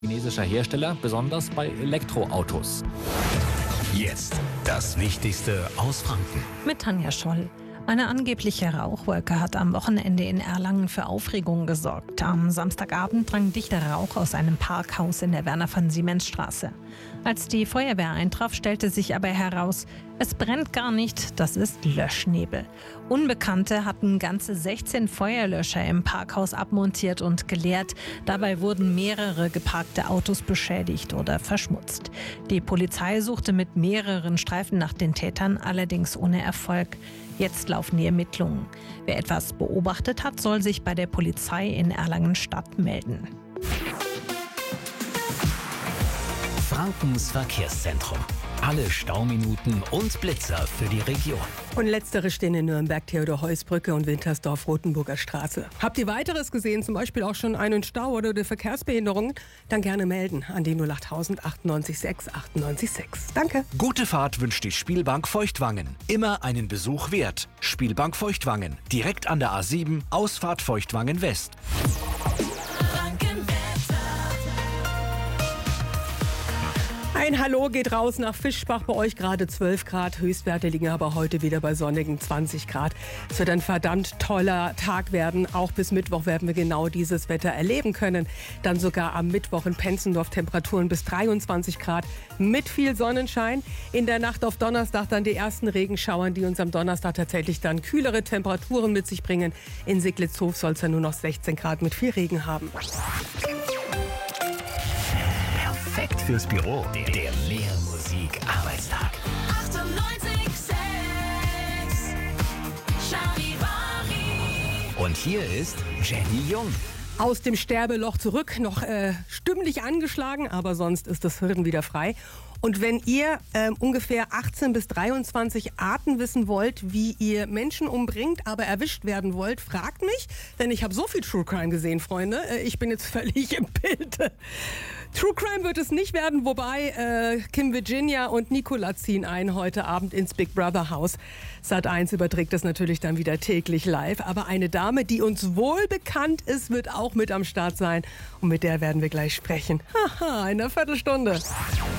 Chinesischer Hersteller, besonders bei Elektroautos. Jetzt das Wichtigste aus Franken. Mit Tanja Scholl. Eine angebliche Rauchwolke hat am Wochenende in Erlangen für Aufregung gesorgt. Am Samstagabend drang dichter Rauch aus einem Parkhaus in der Werner-von-Siemens-Straße. Als die Feuerwehr eintraf, stellte sich aber heraus, es brennt gar nicht, das ist Löschnebel. Unbekannte hatten ganze 16 Feuerlöscher im Parkhaus abmontiert und geleert. Dabei wurden mehrere geparkte Autos beschädigt oder verschmutzt. Die Polizei suchte mit mehreren Streifen nach den Tätern, allerdings ohne Erfolg. Jetzt laufen die Ermittlungen. Wer etwas beobachtet hat, soll sich bei der Polizei in Erlangen-Stadt melden. Frankens Verkehrszentrum. Alle Stauminuten und Blitzer für die Region. Und letztere stehen in Nürnberg, Theodor-Heuss-Brücke und Wintersdorf-Rotenburger Straße. Habt ihr weiteres gesehen, zum Beispiel auch schon einen Stau oder eine Verkehrsbehinderung? Dann gerne melden an die 08000 98 6 98 6. Danke. Gute Fahrt wünscht die Spielbank Feuchtwangen. Immer einen Besuch wert. Spielbank Feuchtwangen. Direkt an der A7, Ausfahrt Feuchtwangen West. Ein Hallo geht raus nach Fischbach, bei euch gerade 12 Grad. Höchstwerte liegen aber heute wieder bei sonnigen 20 Grad. Es wird ein verdammt toller Tag werden. Auch bis Mittwoch werden wir genau dieses Wetter erleben können. Dann sogar am Mittwoch in Penzendorf Temperaturen bis 23 Grad mit viel Sonnenschein. In der Nacht auf Donnerstag dann die ersten Regenschauern, die uns am Donnerstag tatsächlich dann kühlere Temperaturen mit sich bringen. In Siglitzhof soll es dann nur noch 16 Grad mit viel Regen haben. Perfekt fürs Büro. Der Mehr-Musik-Arbeitstag. 98,6 Charivari. Und hier ist Jenny Jung. Aus dem Sterbeloch zurück, noch stimmlich angeschlagen, aber sonst ist das Hirn wieder frei. Und wenn ihr ungefähr 18 bis 23 Arten wissen wollt, wie ihr Menschen umbringt, aber erwischt werden wollt, fragt mich, denn ich habe so viel True Crime gesehen, Freunde. Ich bin jetzt völlig im Bild. True Crime wird es nicht werden, wobei Kim Virginia und Nicola ziehen ein heute Abend ins Big Brother Haus. Sat.1 überträgt das natürlich dann wieder täglich live. Aber eine Dame, die uns wohl bekannt ist, wird auch mit am Start sein. Und mit der werden wir gleich sprechen. Haha, in einer Viertelstunde.